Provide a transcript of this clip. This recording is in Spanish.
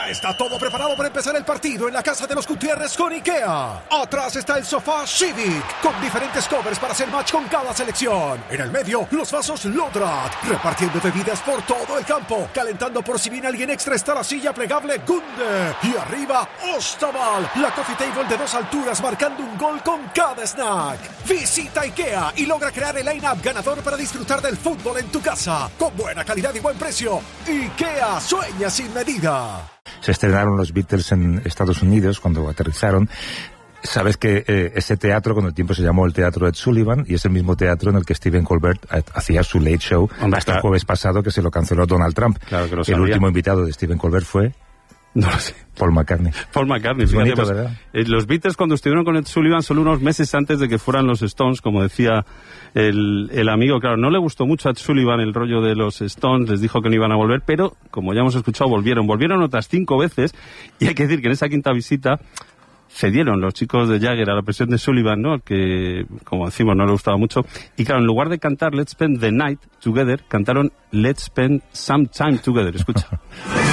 Ya está todo preparado para empezar el partido en la casa de los Gutiérrez con IKEA. Atrás está el sofá Civic, con diferentes covers para hacer match con cada selección. En el medio, los vasos Lodrat, repartiendo bebidas por todo el campo. Calentando por si viene alguien extra está la silla plegable Gunde. Y arriba, Ostaval, la coffee table de 2 alturas marcando un gol con cada snack. Visita IKEA y logra crear el line-up ganador para disfrutar del fútbol en tu casa. Con buena calidad y buen precio. IKEA sueña sin medida. Se estrenaron los Beatles en Estados Unidos cuando aterrizaron. Sabes que ese teatro con el tiempo se llamó el Teatro Ed Sullivan y es el mismo teatro en el que Stephen Colbert hacía su Late Show hasta el jueves pasado, que se lo canceló Donald Trump. Claro que lo el último invitado de Stephen Colbert fue... No lo sé. Paul McCartney. Paul McCartney, fíjate, bonito, pues, ¿verdad? Los Beatles cuando estuvieron con Ed Sullivan solo unos meses antes de que fueran los Stones, como decía el amigo, claro, no le gustó mucho a Ed Sullivan el rollo de los Stones, les dijo que no iban a volver, pero como ya hemos escuchado, volvieron otras 5 veces, y hay que decir que en esa quinta visita cedieron los chicos de Jagger a la presión de Sullivan, ¿no? Que, como decimos, no le gustaba mucho. Y claro, en lugar de cantar Let's Spend the Night Together, cantaron Let's Spend Some Time Together. Escucha.